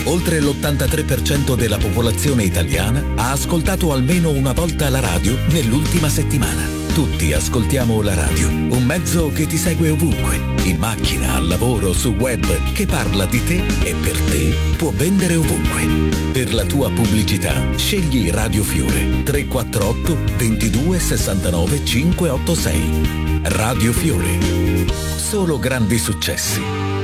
Oltre l'83% della popolazione italiana ha ascoltato almeno una volta la radio nell'ultima settimana. Tutti ascoltiamo la radio, un mezzo che ti segue ovunque, in macchina, al lavoro, su web, che parla di te e per te può vendere ovunque. Per la tua pubblicità scegli Radio Fiore 348 22 69 586. Radio Fiore. Solo grandi successi.